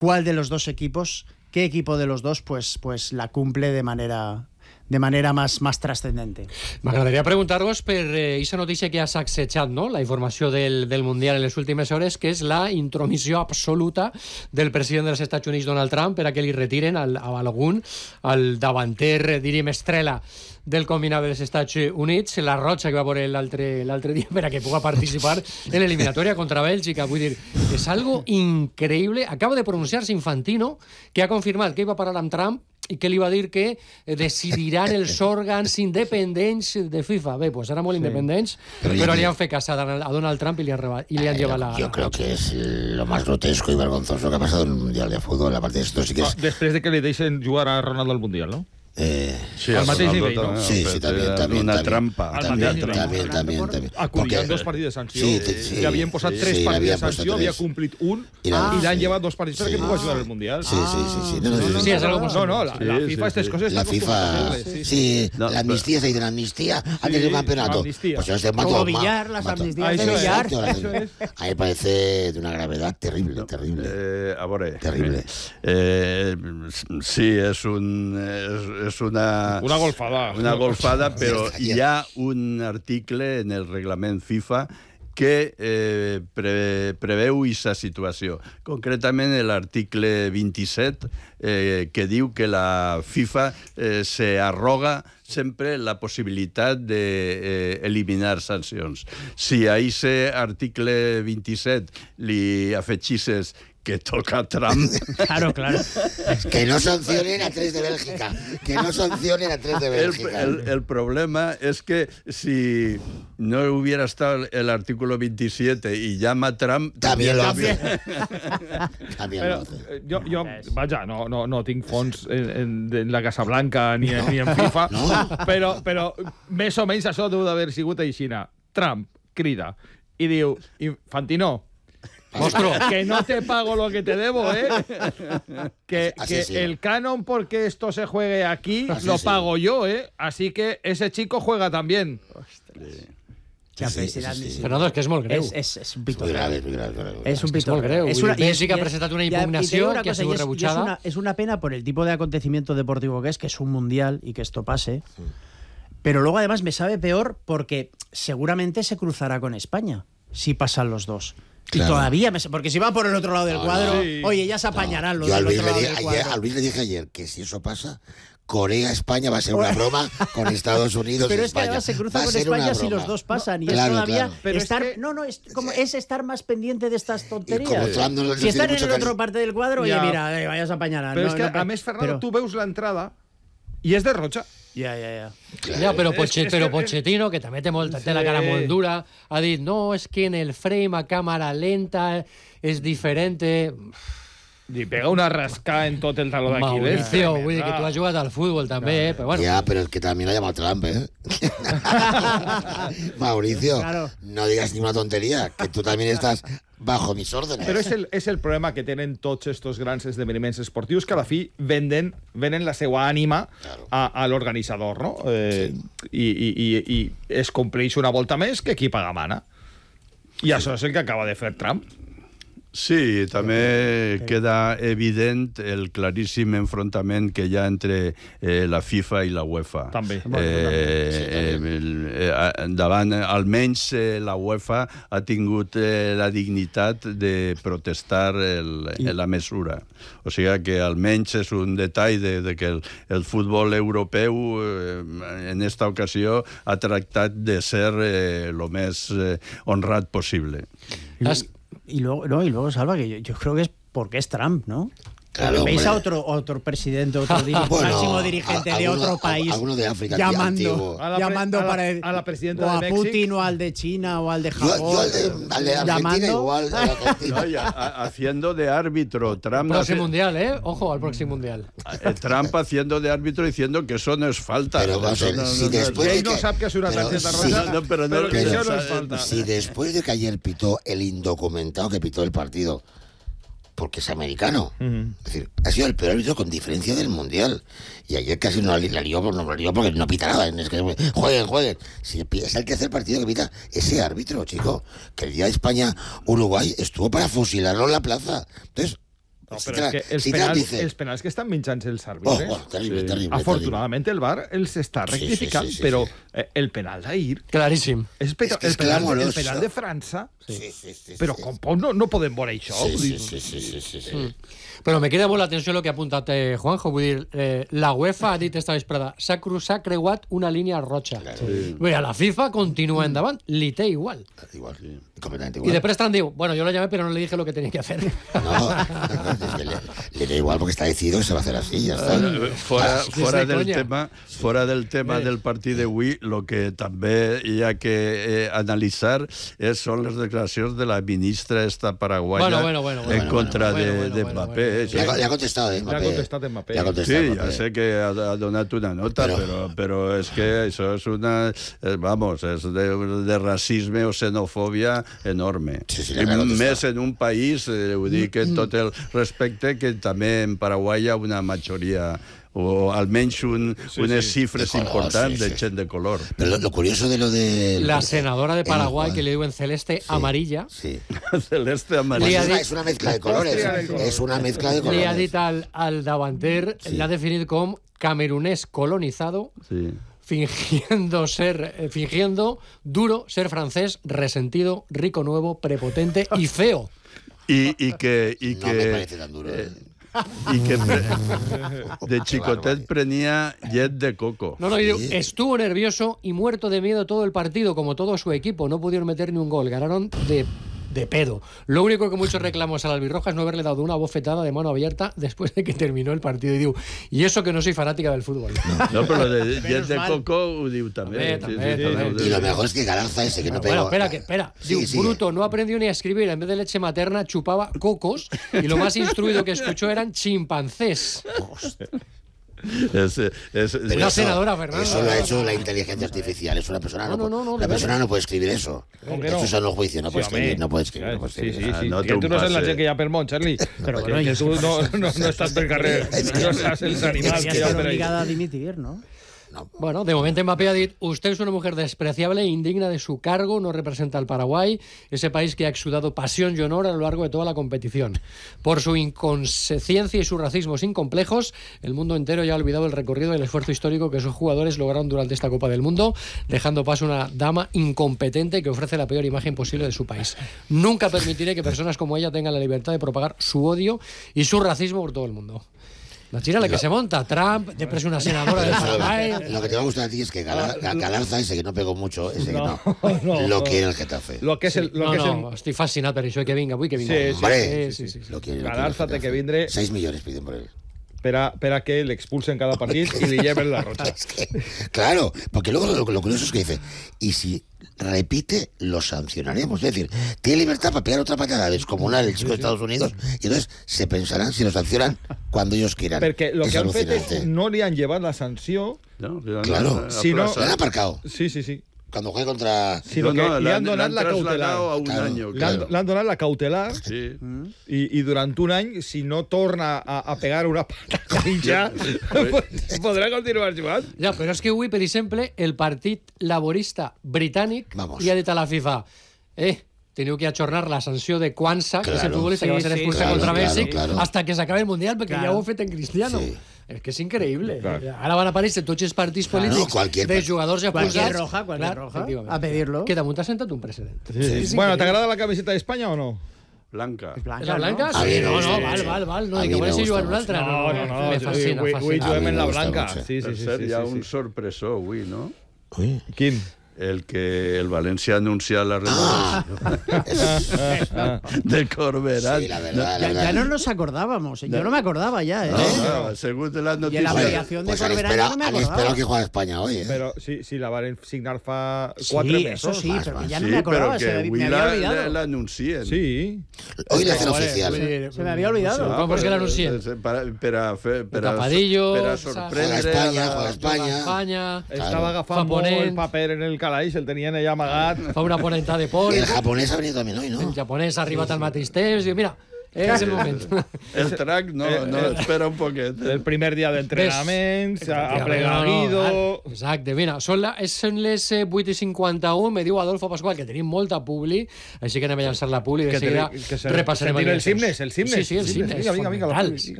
cuál de los dos equipos, qué equipo de los dos pues la cumple de manera más trascendente. M'agradaria preguntar-vos per aquesta notícia que ha sacsejat, no?, la informació del Mundial en les últimes hores, que és la intromissió absoluta del president dels Estats Units, Donald Trump, per a que li retiren al davanter, diríem, estrela del combinat dels Estats Units, la Rocha, que va veure l'altre dia, per a que pugui participar en l'eliminatòria contra Bèlgica. Vull dir, és algo increïble. Acaba de pronunciar-se Infantino, que ha confirmat que hi va parar amb Trump i que li va dir que decidiran els òrgans independents de FIFA. Bé, pues era molt independents, però li han fet cas a Donald Trump y le han llevat la... Yo creo que es lo más grotesco y vergonzoso que ha pasado en el Mundial de Fútbol. Aparte de esto sí que es... Després de que li deixen jugar a Ronaldo al Mundial, no? Sí, al mateix nivell, ¿no? Sí, también. Una trampa. También. Acudían 2 partits de sanció. Le havien posat 3 partits de sanció, havia complit un y le han llevat 2 partits perquè pugui jugar al Mundial. Sí. Sí, es algo muy... No, la FIFA estas cosas... La FIFA... Sí, la amnistía, se dice la amnistía antes del campeonato. Pues yo este mato... Como billar, las amnistías de billar. A mí me parece de una gravedad terrible. A veure... Terrible. Sí, és una golfada. Una golfada, però hi ha un article en el reglament FIFA que preveu aquesta situació. Concretament l'article 27, que diu que la FIFA se arroga sempre la possibilitat d'eliminar sancions. Si a aquest article 27 li afegisses que toca Trump... Claro. Que no sancionen a 3 de Bélgica. El problema es que si no hubiera estado el artículo 27 y llama a Trump... También lo hace. Yo vaja, no tinc fons en la Casa Blanca ni en FIFA, però més o menys això deu d'haver sigut aixina. Trump crida i diu, Infantino, Monstruo. Que no te pago lo que te debo, que el canon porque esto se juegue aquí lo pago yo, así que ese chico juega también. Fernando, és que és molt greu. És un pitó. És un pitó. Molt greu. Bélgica ha presentat una impugnació que ha sigut rebutjada. Es una pena por el tipo de acontecimiento deportivo que es un mundial y que esto pase. Pero luego además me sabe peor porque seguramente se cruzará con España si pasan los dos. Claro. Y todavía, porque si va por el otro lado del cuadro, oye, ya se apañarán los del otro lado del cuadro. A Luis le dije ayer que si eso pasa, Corea-España va a ser una broma con Estados Unidos. Pero y es que España. Además se cruza con España si los dos pasan. Y es todavía estar. Es estar más pendiente de estas tonterías. Si están en la otra parte del cuadro, oye, mira, vaya se apañarán. Pero es que, a més, Fernando, tu veus l'entrada i és de Rocha. Ja. Però Pochettino, que també té la cara molt dura, ha dit, no, és que en el frame a càmera lenta és diferent. Li pega una rascada en tot el taló d'Aquiles. Mauricio, vull dir que tu has jugat al futbol també, però bueno. Ya, pero es que también la llama Trump, Mauricio, no digas ni una tontería, que tú también estás bajo mis órdenes. Però és el problema que tenen tots estos grans esdeveniments esportius, que a la fi venen la seva ànima a l'organitzador, no? I es compleix una volta més que qui paga mana. I això és el que acaba de fer Trump. Sí, també queda evident el claríssim enfrontament que hi ha entre la FIFA i la UEFA. També. Davant, almenys la UEFA ha tingut la dignitat de protestar la mesura. O sigui que almenys és un detall de que el futbol europeu en esta ocasió ha tractat de ser lo més honrat possible. Y luego, Salva, que yo creo que es porque es Trump, ¿no? Claro, ¿veis a otro presidente, máximo dirigente de otro país alguno de África, llamando a la presidenta de México, o a Putin, o al de China, o al de Japón? Yo al de Argentina igual. Haciendo de árbitro. Trump próximo mundial, Ojo al próximo mundial. Trump haciendo de árbitro diciendo que eso no es falta. Pero si después de que no sabe que es una tarjeta roja, pero que eso no es falta. Si después de que ayer pitó el indocumentado que pitó el partido, porque es americano. Es decir, ha sido el peor árbitro con diferencia del Mundial. Y ayer casi no la lió porque no pita nada. Es que jueguen. Si es el que hace el partido que pita ese árbitro, chico, que el día de España-Uruguay estuvo para fusilarlo en la plaza. Entonces, No, Si però és que els penals que estan menjant els àrbitres, terrible. afortunadament el VAR els està rectificant, però el penal d'ahir... Claríssim. És que és el clamorós, penal això. de França... Sí. Però com pot no podem veure això? Sí. Però me queda molt l'atenció el que ha apuntat Juanjo. Vull dir, la UEFA ha dit esta vesprada s'ha creuat una línia roja. Vull dir, la FIFA continua endavant, li té igual. Igual, completamente Y igual. después Tran diu, bueno, yo lo llamé, pero no le dije lo que tenía que hacer. No, es que le da igual porque está decidido que se va a hacer así, ya está. Fora del tema del partit d'avui, el que també hi ha que analitzar són les declaracions de la ministra esta paraguaya en contra de Mbappé. Le ha contestado, Le ha contestat Mbappé. Sí, ja sé que ha donat una nota, però és que això és una... Vamos, és de racisme o xenofòbia enorme. Sí, més en un país, ho dic en tot el respecte, que també en Paraguai hi ha una majoria o almenys unes xifres importants de gent de color. Pero lo curioso de lo de... La senadora de Paraguay, que le diu en celeste amarilla, Celeste amarilla. Es una mezcla de colores. Es una mezcla de colores. li ha dit al davanter, l'ha definit com camerunès colonizado, Sí. fingiendo duro, ser francés, resentido, rico nuevo, prepotente y feo. I que No me parece tan duro. i que de xicotet prenia llet de coco. No, y diu, estuvo nervioso y muerto de miedo todo el partido, como todo su equipo. No pudieron meter ni un gol. Ganaron de pedo. Lo único que muchos reclamos al albirroja es no haberle dado una bofetada de mano abierta después de que terminó el partido. Y digo, y eso que no soy fanática del fútbol. No, però de llet de coco ho diu també. També. Y lo mejor es que Galarza ese que no Bueno, pegó. espera. Sí, Diu, sí. bruto, no aprendió ni a escribir. En vez de leche materna, chupaba cocos. Y lo más instruido que escuchó eran chimpancés. Pero Una eso- senadora, Fernando. Eso lo ha hecho la inteligencia artificial. Es una persona. No, La persona no puede escribir eso. ¿Cómo que Esto no? es sano juicio. No puede escribir. No puede escribir. Sí. no Que té tú un no sabes la pase. gent que hi ha per món, Charlie. Pero que, bueno, que tú no estás per carrer. No saps els animals Ya que hi ha está per ahí. obligada a dimitir, ¿no? Bueno, de momento Mbappé ha dicho, usted es una mujer despreciable e indigna de su cargo, no representa al Paraguay, ese país que ha exudado pasión y honor a lo largo de toda la competición. Por su inconsciencia y su racismo sin complejos, el mundo entero ya ha olvidado el recorrido y el esfuerzo histórico que sus jugadores lograron durante esta Copa del Mundo, dejando paso a una dama incompetente que ofrece la peor imagen posible de su país. Nunca permitiré que personas como ella tengan la libertad de propagar su odio y su racismo por todo el mundo. La chira la que se monta, Trump, después una senadora de Paraguay. Lo que te va a gustar a ti es que Galarza ese que no pegó mucho, ese que No, lo quiere el Getafe. Lo que és el... Estic fascinat per això, que vinga, vull que vinga. Sí, Hombre, Sí. lo quiere Galarza el té que Getafe. vindre 6 millones piden por él. per a que l'expulsen cada partit i li lleven la roja. Es que, claro, porque luego lo curioso es que dice, y si repite, lo sancionaremos. Es decir, tiene libertad para pegar otra patada descomunal el chico de Estados Unidos y entonces se pensarán si lo sancionan cuando ellos quieran. Perquè el Es que han fet alucinante. és no li han llevat la sanció. No, Claro. Si no- Lo han aparcado. Sí. Cuando juegue contra... Sinó que li han donat la cautelar. a un Claro. año. L'han donat la cautelar Sí. i durant un any, si no torna a pegar una patadilla, pues podrà continuar jugant. Ja, però és que avui, per exemple, el Partit Laborista Britànic Vamos. li ha dit a la FIFA teniu que ajornar la sanció de Kwanzaa, que és el Claro. futbolista que va ser expulsat Claro, contra claro, Mèxic, claro. hasta que s'acabe el Mundial, perquè Claro. ja ho ha fet en Cristiano. Sí. És que és increïble. Claro. Ara van aparèixer tots els partits Claro, polítics cualquier de part- jugadors ja Cualquier posats. roja, efectivament. a pedirlo. Que damunt ha sentat un precedent. És Bueno, increïble. t'agrada la camiseta d'Espanya o no? Blanca. Es blanca, És la blanca? ¿no? A mí Sí, me no, gusta val. No, A dic mí que me si juguen gusta una altra. No. Me fascina. Avui A juguem mi en la me gusta blanca. mucho. Sí. Per cert, hi ha un sorpressor avui, no? Uy. Quin? El que el València ha anunciat la Ah, renovació de Corberán. sí, la verdad, Ya no nos acordábamos. Yo no me acordaba ya, ¿eh? No, según de las Y en la noticias. variación de Pues han Corberán esperado, no me han acordaba. esperado que juegue España hoy, ¿eh? Però si la van signar fa Sí, 4 eso mesos. sí, más, pero que más. ya Sí, no me acordaba. però que Me avui había olvidado. l'anuncien. Sí. Hoy le hacen Joder, oficial. vull dir, Se me había olvidado. Com vols que l'anuncien? Per a Tapadillo, per a Juega sorprendre España, a juega la- España. Espanya, Estava agafant Fa molt ponent. paper en el calaix, el tenien allà amagat. fa una ponenta de pol, El japonés ha venido también hoy, el ¿no? japonès ha arribat al mateix temps, diu, mira, És el moment. El track no, espera un poquet. El primer dia d'entrenaments, a plegar Guido... Exacte, mira, són les 8:51, me diu Adolfo Pascual que tenim molta publi, així que anem a llançar la publi i de seguida repassarem els himnes. Sí, els himnes. Vinga, fonamentals.